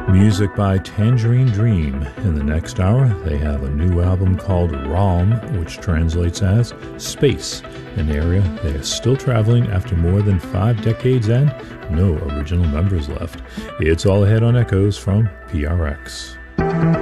Music by Tangerine Dream. In the next hour, they have a new album called Rom, which translates as Space, an area they are still traveling after more than 5 decades and no original members left. It's all ahead on Echoes from PRX.